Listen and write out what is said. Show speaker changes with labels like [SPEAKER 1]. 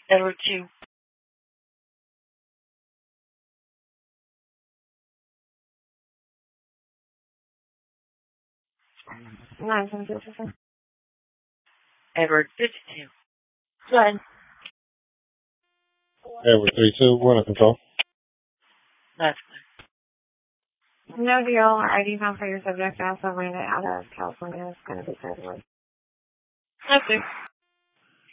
[SPEAKER 1] Edward 2. Edward 52. Go ahead.
[SPEAKER 2] Edward 32, we're under control.
[SPEAKER 1] That's good.
[SPEAKER 3] No deal. ID found for your subject. Also ran it out of California. It's going to be February.
[SPEAKER 1] Okay.